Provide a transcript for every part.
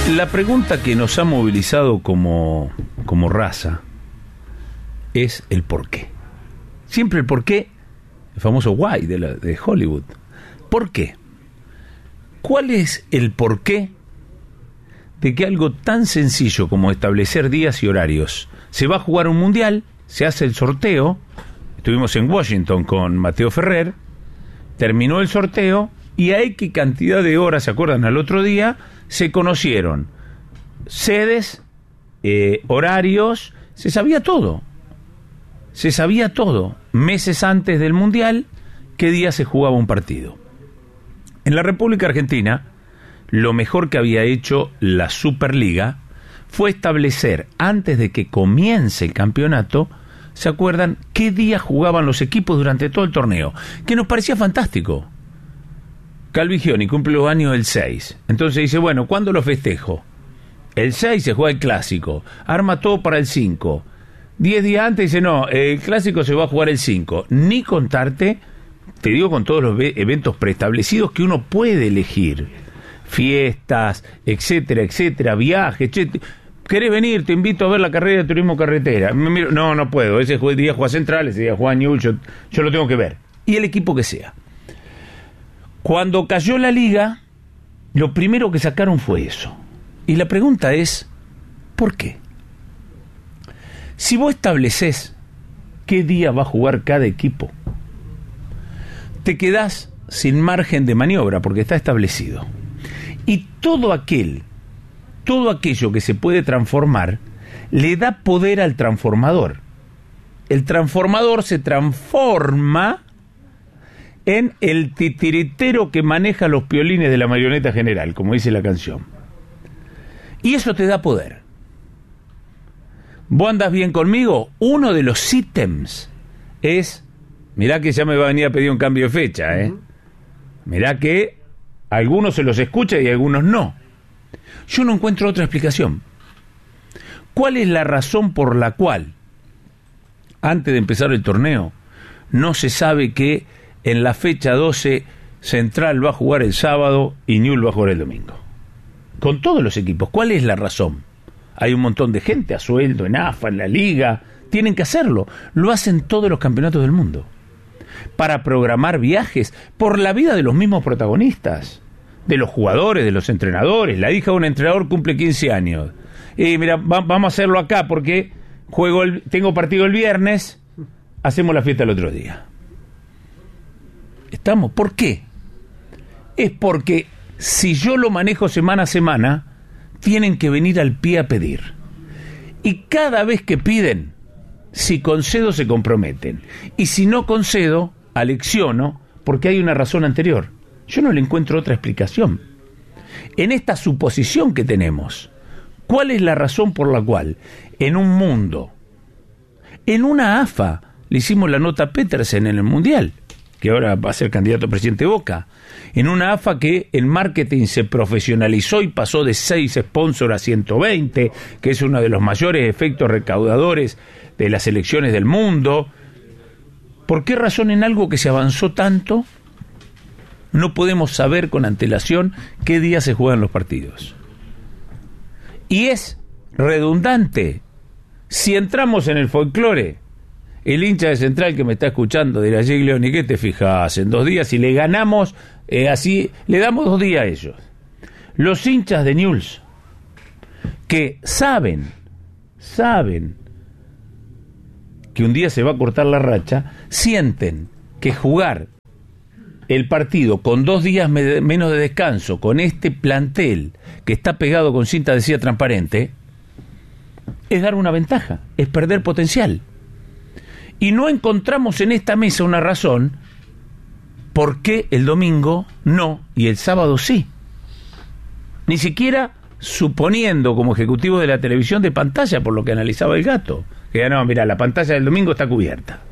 La pregunta que nos ha movilizado como raza es el por qué. Siempre el por qué, el famoso why de Hollywood. ¿Por qué? ¿Cuál es el por qué de que algo tan sencillo como establecer días y horarios? Se va a jugar un mundial, se hace el sorteo, estuvimos en Washington con Mateo Ferrer, terminó el sorteo y a X cantidad de horas, ¿se acuerdan? Al otro día se conocieron sedes, horarios, se sabía todo. Se sabía todo, meses antes del mundial, qué día se jugaba un partido. En la República Argentina, lo mejor que había hecho la Superliga fue establecer, antes de que comience el campeonato, ¿se acuerdan qué día jugaban los equipos durante todo el torneo? Que nos parecía fantástico. Calvigioni cumple los años el 6. Entonces dice, bueno, ¿cuándo lo festejo? El 6 se juega el Clásico. Arma todo para el 5. 10 días antes dice, no, el Clásico se va a jugar el 5. Ni contarte, te digo, con todos los eventos preestablecidos que uno puede elegir. Fiestas, etcétera, etcétera, viajes, etcétera. ¿Querés venir? Te invito a ver la carrera de turismo carretera. No, no puedo. Ese día juega Central, ese día juega Newell's, yo lo tengo que ver. Y el equipo que sea. Cuando cayó la liga, lo primero que sacaron fue eso. Y la pregunta es, ¿por qué? Si vos estableces qué día va a jugar cada equipo, te quedás sin margen de maniobra porque está establecido. Y todo aquello que se puede transformar, le da poder al transformador. El transformador se transforma en el titiritero que maneja los piolines de la marioneta general, como dice la canción. Y eso te da poder. ¿Vos andás bien conmigo? Uno de los ítems es, mirá que ya me va a venir a pedir un cambio de fecha, mirá que a algunos se los escucha y a algunos no. Yo no encuentro otra explicación. ¿Cuál es la razón por la cual, antes de empezar el torneo, no se sabe que en la fecha 12 Central va a jugar el sábado y Newell's va a jugar el domingo? Con todos los equipos. ¿Cuál es la razón? Hay un montón de gente a sueldo en AFA, en la Liga. Tienen que hacerlo. Lo hacen todos los campeonatos del mundo. Para programar viajes por la vida de los mismos protagonistas. De los jugadores, de los entrenadores. La hija de un entrenador cumple 15 años. Mira, vamos a hacerlo acá porque tengo partido el viernes, hacemos la fiesta el otro día. ¿Estamos? ¿Por qué? Es porque si yo lo manejo semana a semana, tienen que venir al pie a pedir. Y cada vez que piden, si concedo se comprometen. Y si no concedo, alecciono porque hay una razón anterior. Yo no le encuentro otra explicación. En esta suposición que tenemos, ¿cuál es la razón por la cual en un mundo, en una AFA, le hicimos la nota a Petersen en el Mundial, que ahora va a ser candidato a presidente de Boca, en una AFA que en marketing se profesionalizó y pasó de 6 sponsors a 120, que es uno de los mayores efectos recaudadores de las elecciones del mundo? ¿Por qué razón en algo que se avanzó tanto no podemos saber con antelación qué día se juegan los partidos? Y es redundante. Si entramos en el folclore, el hincha de Central que me está escuchando dirá, Giglioni, ¿qué te fijas? En 2 días, si le ganamos, así, le damos 2 días a ellos. Los hinchas de Newell's, que saben que un día se va a cortar la racha, sienten que jugar el partido con 2 días menos de descanso, con este plantel que está pegado con cinta adhesiva transparente, es dar una ventaja, es perder potencial. Y no encontramos en esta mesa una razón por qué el domingo no y el sábado sí. Ni siquiera suponiendo como ejecutivo de la televisión de pantalla, por lo que analizaba el gato, que no, mira, la pantalla del domingo está cubierta.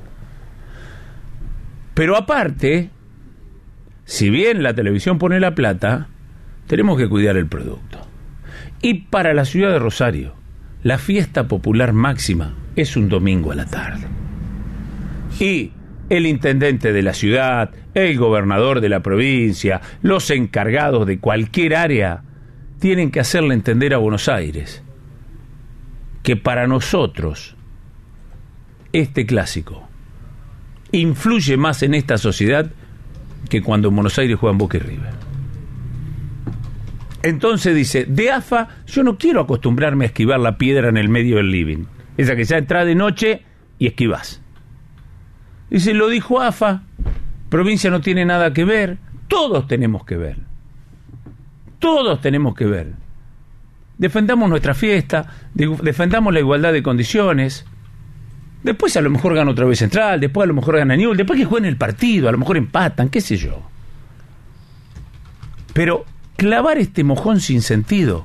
Pero aparte, si bien la televisión pone la plata, tenemos que cuidar el producto. Y para la ciudad de Rosario, la fiesta popular máxima es un domingo a la tarde. Y el intendente de la ciudad, el gobernador de la provincia, los encargados de cualquier área tienen que hacerle entender a Buenos Aires que para nosotros este clásico influye más en esta sociedad que cuando en Buenos Aires juegan Boca y River. Entonces dice, de AFA yo no quiero acostumbrarme a esquivar la piedra en el medio del living, esa que ya entra de noche y esquivás. Dice, lo dijo AFA, provincia no tiene nada que ver, todos tenemos que ver. Todos tenemos que ver. Defendamos nuestra fiesta, defendamos la igualdad de condiciones. Después a lo mejor gana otra vez Central, después a lo mejor gana Newell's, después que jueguen el partido, a lo mejor empatan, qué sé yo. Pero clavar este mojón sin sentido,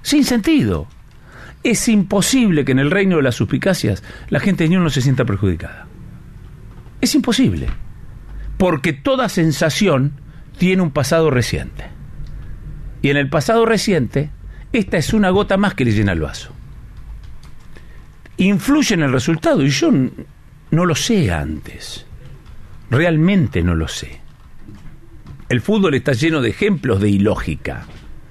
es imposible que en el reino de las suspicacias la gente de Newell's no se sienta perjudicada. Es imposible, porque toda sensación tiene un pasado reciente. Y en el pasado reciente, esta es una gota más que le llena el vaso. Influye en el resultado, y yo no lo sé antes. Realmente no lo sé. El fútbol está lleno de ejemplos de ilógica.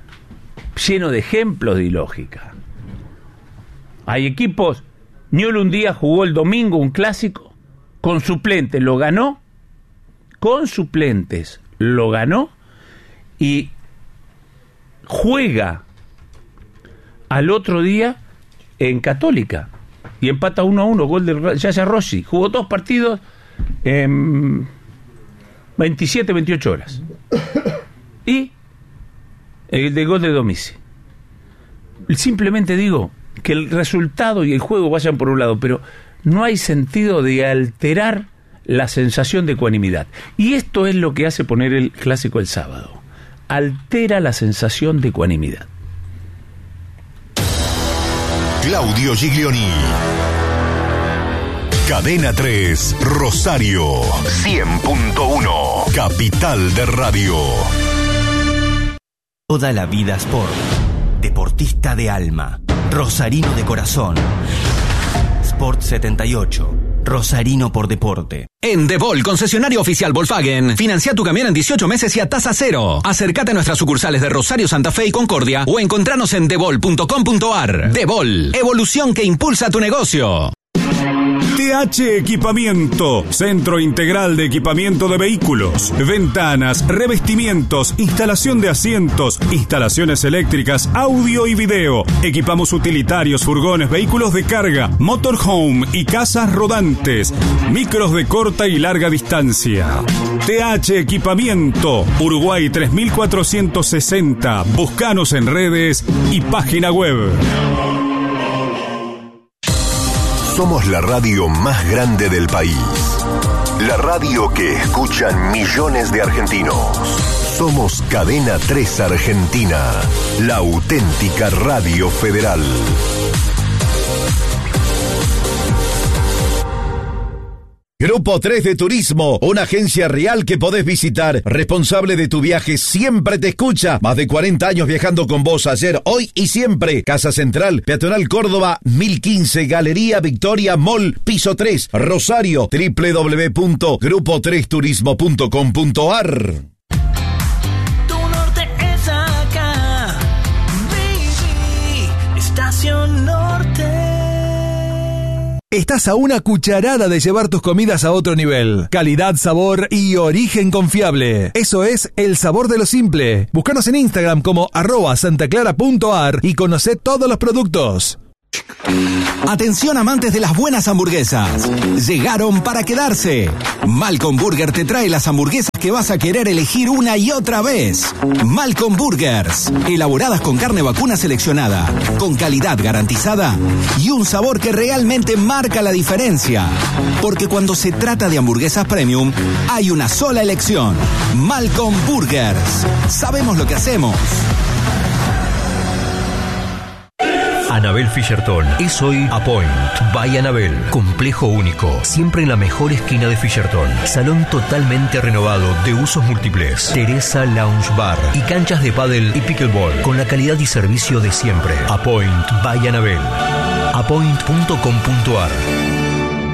Hay equipos. Newell's un día jugó el domingo un clásico con suplentes, lo ganó. Con suplentes lo ganó y juega al otro día en Católica y empata 1-1, gol de Yaya Rossi. Jugó 2 partidos en 27, 28 horas. Y el de gol de Domici. Simplemente digo que el resultado y el juego vayan por un lado, pero no hay sentido de alterar la sensación de ecuanimidad. Y esto es lo que hace poner el clásico el sábado. Altera la sensación de ecuanimidad. Claudio Giglioni. Cadena 3, Rosario. 100.1. Capital de Radio. Toda la vida Sport. Deportista de alma. Rosarino de corazón. Sport 78. Rosarino por deporte. En DeVol, concesionario oficial Volkswagen, financia tu camión en 18 meses y a tasa cero. Acércate a nuestras sucursales de Rosario, Santa Fe y Concordia o encontranos en devol.com.ar. DeVol, evolución que impulsa tu negocio. TH Equipamiento, centro integral de equipamiento de vehículos, ventanas, revestimientos, instalación de asientos, instalaciones eléctricas, audio y video. Equipamos utilitarios, furgones, vehículos de carga, motorhome y casas rodantes, micros de corta y larga distancia. TH Equipamiento, Uruguay 3460. Búscanos en redes y página web. Somos la radio más grande del país. La radio que escuchan millones de argentinos. Somos Cadena 3 Argentina, la auténtica radio federal. Grupo 3 de Turismo, una agencia real que podés visitar. Responsable de tu viaje, siempre te escucha. Más de 40 años viajando con vos, ayer, hoy y siempre. Casa Central, Peatonal Córdoba, 1015, Galería Victoria Mall, piso 3, Rosario, www.grupo3turismo.com.ar. Tu norte es acá, baby, Estación Norte. Estás a una cucharada de llevar tus comidas a otro nivel. Calidad, sabor y origen confiable. Eso es el sabor de lo simple. Búscanos en Instagram como @santaclara.ar y conocé todos los productos. Atención amantes de las buenas hamburguesas. Llegaron para quedarse. Malcolm Burger te trae las hamburguesas que vas a querer elegir una y otra vez. Malcolm Burgers, elaboradas con carne vacuna seleccionada, con calidad garantizada y un sabor que realmente marca la diferencia. Porque cuando se trata de hamburguesas premium, hay una sola elección. Malcolm Burgers. Sabemos lo que hacemos. Anabel Fischerton es hoy Apoint by Anabel. Complejo único, siempre en la mejor esquina de Fischerton. Salón totalmente renovado de usos múltiples. Teresa Lounge Bar y canchas de pádel y pickleball con la calidad y servicio de siempre. Apoint by Anabel. Apoint.com.ar.